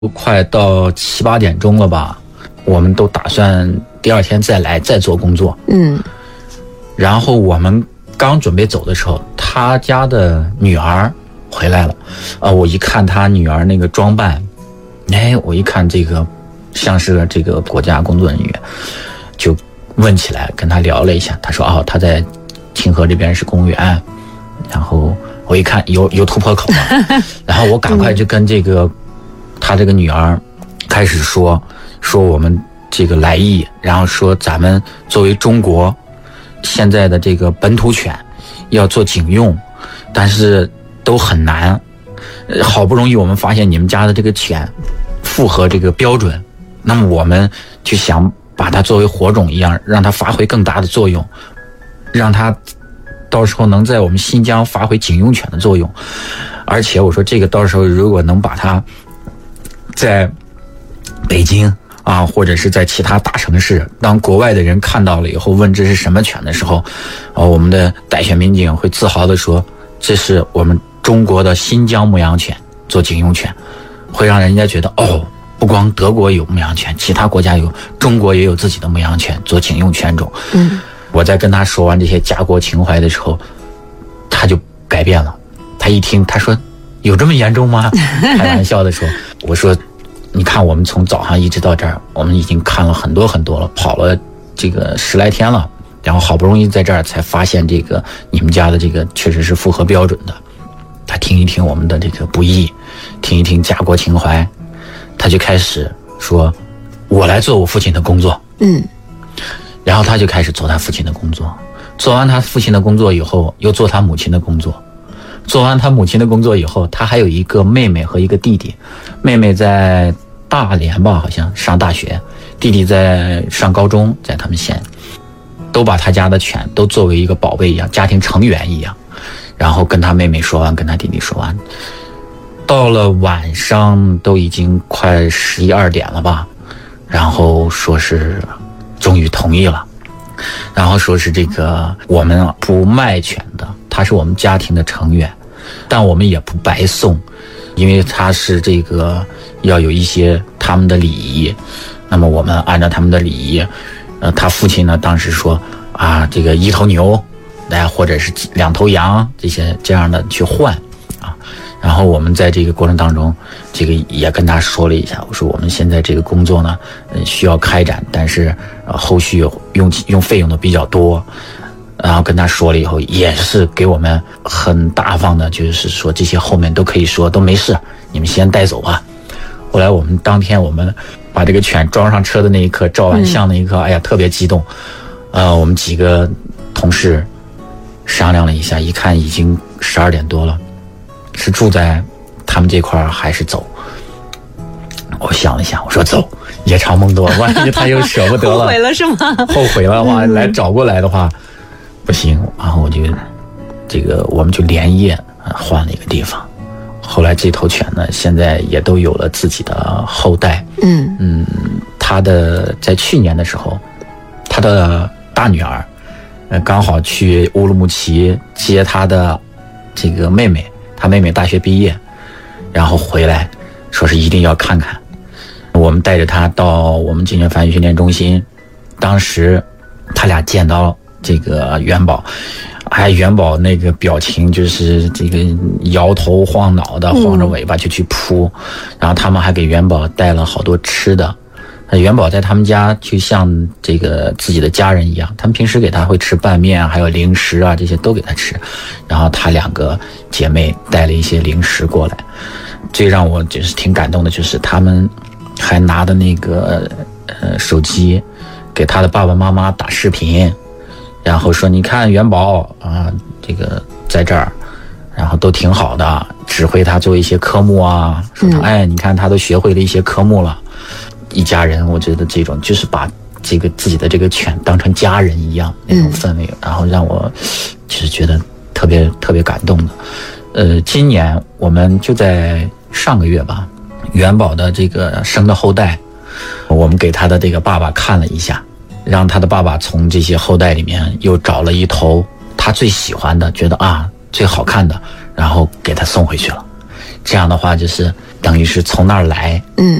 快到7、8点钟了吧，我们都打算第二天再来再做工作。然后我们刚准备走的时候，他家的女儿回来了。我一看他女儿那个装扮，我一看这个像是这个国家工作人员，就问起来，跟他聊了一下。他说他在清河这边是公务员。然后我一看有突破口了，然后我赶快就跟这个他这个女儿开始说我们这个来意，然后说咱们作为中国现在的这个本土犬要做警用，但是都很难。好不容易我们发现你们家的这个犬符合这个标准，那么我们就想把它作为火种一样，让它发挥更大的作用，让它到时候能在我们新疆发挥警用犬的作用。而且我说这个到时候如果能把它在北京或者是在其他大城市，当国外的人看到了以后问这是什么犬的时候，我们的带犬民警会自豪地说这是我们中国的新疆牧羊犬做警用犬，会让人家觉得不光德国有牧羊犬，其他国家有，中国也有自己的牧羊犬做警用犬种。我在跟他说完这些家国情怀的时候，他就改变了。他一听，他说有这么严重吗？开玩笑的说，我说你看我们从早上一直到这儿，我们已经看了很多很多了，跑了这个10来天了，然后好不容易在这儿才发现这个你们家的这个确实是符合标准的。他听一听我们的这个不易，听一听家国情怀，他就开始说我来做我父亲的工作。然后他就开始做他父亲的工作，做完他父亲的工作以后又做他母亲的工作，做完他母亲的工作以后，他还有一个妹妹和一个弟弟。妹妹在大连吧，好像上大学，弟弟在上高中，在他们县，都把他家的犬都作为一个宝贝一样，家庭成员一样。然后跟他妹妹说完，跟他弟弟说完，到了晚上都已经快11、12点了吧，然后说是终于同意了，然后说是这个我们不卖犬的，他是我们家庭的成员，但我们也不白送，因为他是这个要有一些他们的礼仪，那么我们按照他们的礼仪，他父亲呢当时说这个1头牛，或者是2头羊，这样的去换然后我们在这个过程当中，这个也跟他说了一下，我说我们现在这个工作呢，需要开展，但是后续用费用的比较多。然后跟他说了以后，也是给我们很大方的，就是说这些后面都可以说，都没事，你们先带走吧。后来我们当天我们把这个犬装上车的那一刻，照完相那一刻，特别激动。我们几个同事商量了一下，一看已经12点多了。是住在他们这块还是走？我想了想，我说走，夜长梦多，万一他又舍不得了， 后悔了是吗？ 后悔了的话，来找过来的话不行。然后我们就连夜换了一个地方。后来这头犬呢，现在也都有了自己的后代。他在去年的时候，他的大女儿刚好去乌鲁木齐接他的这个妹妹。他妹妹大学毕业，然后回来说是一定要看看。我们带着他到我们警犬繁育训练中心，当时他俩见到这个元宝，元宝那个表情就是这个摇头晃脑的，晃着尾巴就去扑。然后他们还给元宝带了好多吃的。元宝在他们家就像这个自己的家人一样，他们平时给他会吃拌面还有零食这些都给他吃。然后他2个姐妹带了一些零食过来。最让我就是挺感动的就是他们还拿的那个手机给他的爸爸妈妈打视频，然后说你看元宝这个在这儿，然后都挺好的，指挥他做一些科目说他你看他都学会了一些科目了。一家人，我觉得这种就是把这个自己的这个犬当成家人一样那种氛围，然后让我其实觉得特别特别感动的。今年我们就在上个月吧，元宝的这个生的后代，我们给他的这个爸爸看了一下，让他的爸爸从这些后代里面又找了一头他最喜欢的，觉得最好看的，然后给他送回去了。这样的话就是等于是从那儿来，